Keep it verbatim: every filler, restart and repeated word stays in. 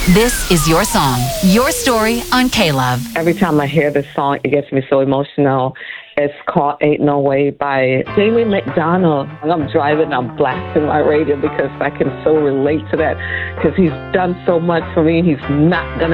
This is your song, your story on K-Love. Every time I hear this song, it gets me so emotional. It's called Ain't No Way by Jamie McDonald. And I'm driving, I'm blasting my radio because I can so relate to that because he's done so much for me. He's not going to